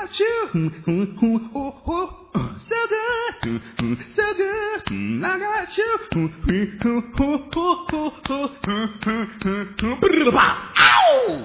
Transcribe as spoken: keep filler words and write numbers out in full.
got you. So good, so good. I got you. Ow!